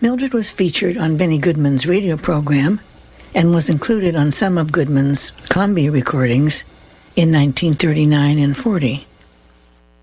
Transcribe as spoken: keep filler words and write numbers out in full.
Mildred was featured on Benny Goodman's radio program and was included on some of Goodman's combi recordings in nineteen thirty-nine and forty.